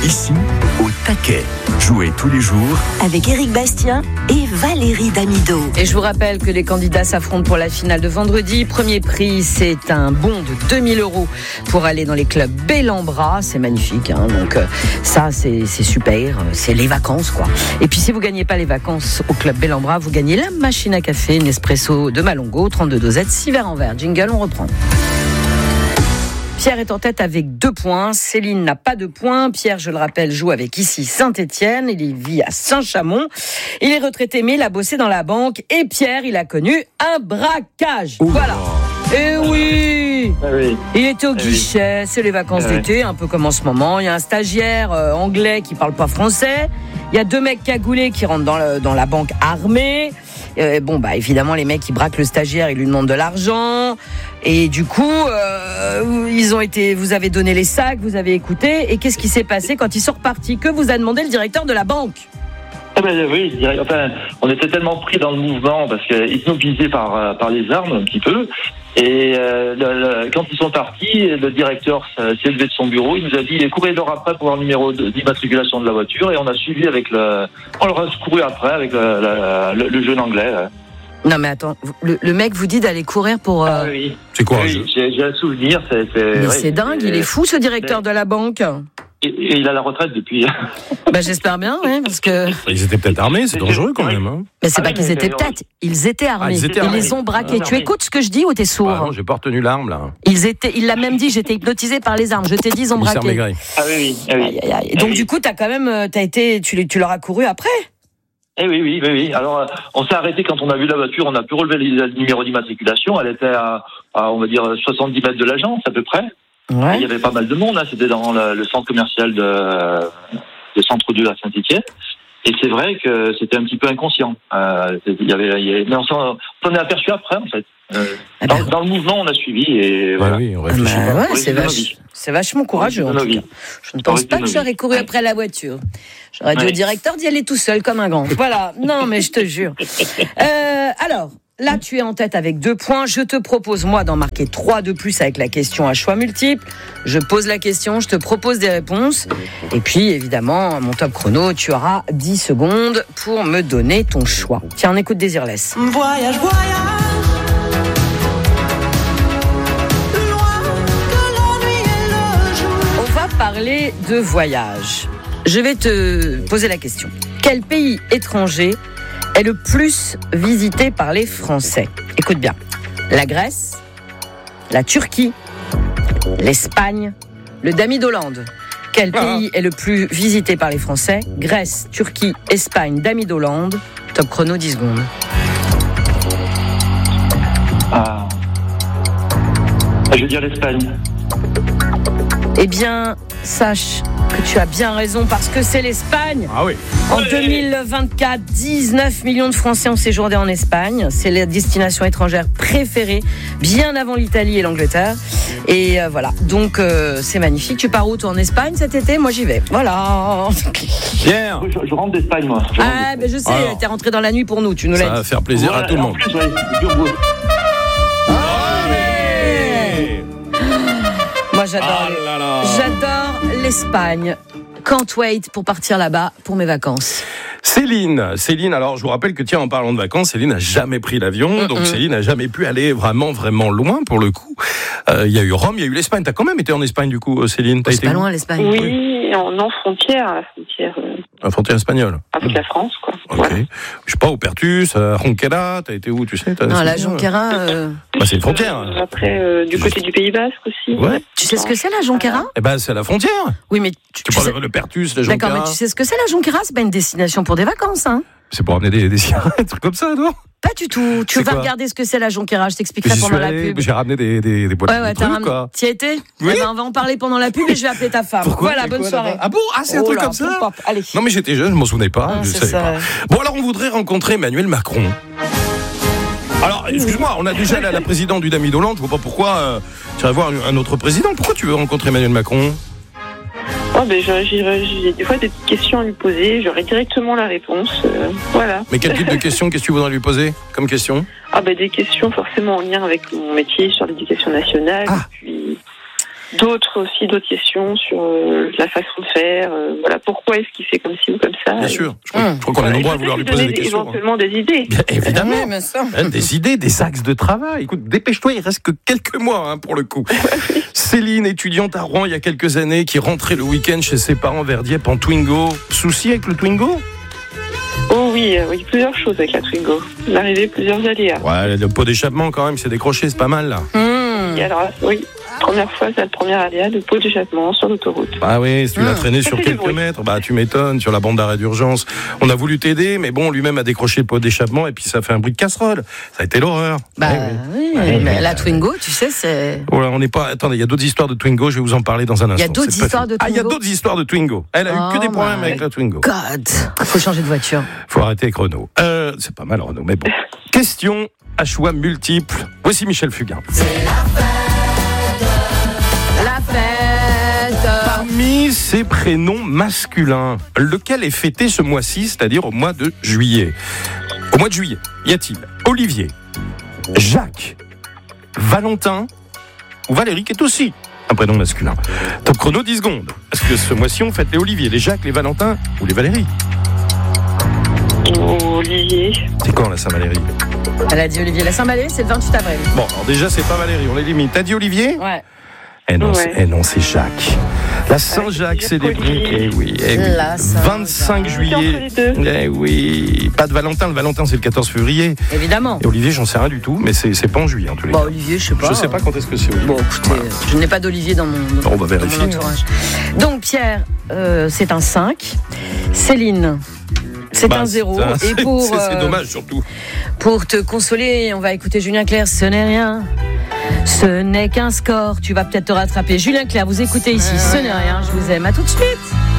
Ici, au taquet. Jouez tous les jours avec Éric Bastien et Valérie Damido. Et je vous rappelle que les candidats s'affrontent pour la finale de vendredi. Premier prix, c'est un bon de 2000 € pour aller dans les clubs Bellambra. C'est magnifique, hein. Donc ça, c'est super. C'est les vacances, quoi. Et puis si vous gagnez pas les vacances au club Bellambra, vous gagnez la machine à café Nespresso de Malongo, 32 dosettes, 6 verres en verre. Jingle, on reprend. Pierre est en tête avec 2 points. Céline n'a pas de points. Pierre, je le rappelle, joue avec ici Saint-Étienne. Il vit à Saint-Chamond. Il est retraité, mais il a bossé dans la banque. Et Pierre, il a connu un braquage. Voilà. Et oui. Il était au guichet. C'est les vacances d'été, un peu comme en ce moment. Il y a un stagiaire anglais qui parle pas français. Il y a 2 mecs cagoulés qui rentrent dans la banque armée. Évidemment, les mecs, ils braquent le stagiaire, ils lui demandent de l'argent. Et du coup, vous avez donné les sacs, vous avez écouté. Et qu'est-ce qui s'est passé quand ils sont repartis? Que vous a demandé le directeur de la banque? Oui, on était tellement pris dans le mouvement parce qu'ils nous visaient par les armes un petit peu. Et quand ils sont partis, le directeur s'est levé de son bureau, il nous a dit courez leur après pour avoir le numéro d'immatriculation de la voiture, et on a suivi on leur a couru après avec le jeune anglais. Non mais attends, le mec vous dit d'aller courir pour... Oui. C'est quoi? Oui, j'ai un souvenir. C'est dingue, il est fou ce directeur de la banque. Et il a la retraite depuis. J'espère bien, oui, parce que... Ils étaient peut-être armés, c'est dangereux quand même. Hein. Mais c'est pas qu'ils étaient peut-être, ils étaient armés. Ils les ont braqués. Tu écoutes ce que je dis ou t'es sourd? Non, j'ai pas retenu l'arme là. Il l'a même dit, j'étais hypnotisé par les armes. Je t'ai dit, ils ont braqué. Oui. Et donc du coup, t'as quand même, tu leur as couru après? Oui. Alors, on s'est arrêté quand on a vu la voiture, on a pu relever le numéro d'immatriculation. Elle était à, on va dire, 70 mètres de l'agence, à peu près. Ouais. Il y avait pas mal de monde, hein. C'était dans le centre commercial de Centre-Dieu à Saint-Étienne. Et c'est vrai que c'était un petit peu inconscient. Mais on s'en est aperçu après, en fait. Dans le mouvement, on a suivi et voilà. Oui, on réfléchit pas. C'est vachement courageux, en tout cas. Je ne pense pas que j'aurais couru après la voiture. J'aurais dit au directeur d'y aller tout seul, comme un grand. Voilà. Non, mais je te jure. Alors, là, tu es en tête avec 2 points. Je te propose, moi, d'en marquer 3 de plus avec la question à choix multiples. Je pose la question, je te propose des réponses. Et puis, évidemment, mon top chrono, tu auras 10 secondes pour me donner ton choix. Tiens, on écoute Désirless. Voyage. On va parler de voyage. Je vais te poser la question. Quel pays étranger est le plus visité par les Français? Écoute bien. La Grèce, la Turquie, l'Espagne, le Damidoland. Quel pays est le plus visité par les Français? Grèce, Turquie, Espagne, Damidoland. Top chrono, 10 secondes. Je veux dire l'Espagne. Eh bien, sache que tu as bien raison parce que c'est l'Espagne. Ah oui. En 2024, 19 millions de Français ont séjourné en Espagne. C'est la destination étrangère préférée, bien avant l'Italie et l'Angleterre. Et voilà, donc c'est magnifique. Tu pars où toi en Espagne cet été? Moi j'y vais. Voilà. Pierre, je rentre d'Espagne moi. Je sais, t'es rentré dans la nuit pour nous. Tu nous l'as dit. Ça va faire plaisir à tout le monde. Moi j'adore l'Espagne. Can't wait pour partir là-bas pour mes vacances. Céline, alors je vous rappelle que tiens, en parlant de vacances, Céline n'a jamais pris l'avion, donc Céline n'a jamais pu aller vraiment loin pour le coup. Il y a eu Rome, il y a eu l'Espagne. T'as quand même été en Espagne du coup, Céline? C'est pas loin l'Espagne. Oui, en frontière, la frontière espagnole. Avec la France, quoi. Ok. Voilà. Je sais pas, au Pertus, à Jonquera, t'as été où, tu sais? Non, la Jonquera. C'est une frontière. Après, du côté du Pays Basque aussi. Ouais. Tu sais ce que c'est la Jonquera? C'est à la frontière. Oui, mais tu parles le Pertus, la Jonquera. D'accord, mais tu sais ce que c'est la Jonquera? C'est pas une destination pour des vacances, hein? C'est pour amener des cigarettes, des trucs comme ça, non? Pas du tout. Tu vas regarder ce que c'est la Jonquera. Je t'expliquerai pendant la pub. J'ai ramené des boîtes de trucs, quoi. T'y as été? Oui. On va en parler pendant la pub et je vais appeler ta femme. Pourquoi? Voilà, bonne soirée. Ah bon? C'est un truc comme ça? Allez. Non, mais j'étais jeune, je m'en souvenais pas. Je savais pas. Bon, alors on voudrait rencontrer Emmanuel Macron. Alors, excuse-moi, on a déjà la présidente du Damidoland. Je vois pas pourquoi tu vas voir un autre président. Pourquoi tu veux rencontrer Emmanuel Macron? J'ai des fois des petites questions à lui poser, j'aurai directement la réponse, voilà. Mais quel type de questions, qu'est-ce que tu voudrais lui poser comme question? Des questions forcément en lien avec mon métier sur l'éducation nationale, et puis d'autres questions sur la façon de faire. Voilà, pourquoi est-ce qu'il fait comme ci ou comme ça. Bien sûr. Je crois qu'on est nombreux à vouloir lui poser des questions. Éventuellement des idées. Bien, évidemment. Des idées, des axes de travail. Écoute, dépêche-toi, il reste que quelques mois pour le coup. Céline, étudiante à Rouen il y a quelques années, qui rentrait le week-end chez ses parents vers Dieppe en Twingo. Souci avec le Twingo ? Oh oui, plusieurs choses avec la Twingo. L'arrivée, plusieurs aléas. Ouais, le pot d'échappement quand même, c'est décroché, c'est pas mal là. Et alors, première fois, c'est le premier aléa, le pot d'échappement sur l'autoroute. Ah oui, si tu l'as traîné sur quelques mètres, tu m'étonnes, sur la bande d'arrêt d'urgence. On a voulu t'aider, mais bon, lui-même a décroché le pot d'échappement et puis ça fait un bruit de casserole. Ça a été l'horreur. Mais la Twingo, tu sais, c'est... Voilà, on n'est pas... Attendez, il y a d'autres histoires de Twingo, je vais vous en parler dans un instant. Il y a d'autres histoires de Twingo. il y a d'autres histoires de Twingo. Elle a eu que des problèmes avec la Twingo. God, faut changer de voiture. Faut arrêter avec Renault. C'est pas mal Renault, mais bon. Question à choix multiples. Voici Michel Fugain. La fête. Parmi ces prénoms masculins, lequel est fêté ce mois-ci, c'est-à-dire au mois de juillet ? Au mois de juillet, y a-t-il Olivier, Jacques, Valentin ou Valérie, qui est aussi un prénom masculin ? Top chrono, 10 secondes. Est-ce que ce mois-ci on fête les Olivier, les Jacques, les Valentins ou les Valérie ? Olivier. C'est quand la Saint-Valérie ? Elle a dit Olivier. La Saint-Valérie, c'est le 28 avril. Bon, alors déjà, c'est pas Valérie, on l'élimine. T'as dit Olivier ? Ouais. Eh non, c'est Jacques. La Saint-Jacques, c'est des Eh oui. 25 juillet. Eh oui. Pas de Valentin. Le Valentin, c'est le 14 février. Évidemment. Et Olivier, j'en sais rien du tout, mais c'est pas en juillet, en tous les cas. Olivier, je sais pas. Je sais pas quand est-ce que c'est Olivier. Bon, écoutez, je n'ai pas d'Olivier dans mon entourage. Donc, Pierre, c'est un 5. Céline, c'est un 0. Et c'est dommage, surtout. Pour te consoler, on va écouter Julien Clerc. Ce n'est rien. Ce n'est qu'un score. Tu vas peut-être te rattraper. Julien Clerc, vous écoutez ici. Ce n'est rien. Je vous aime. À tout de suite.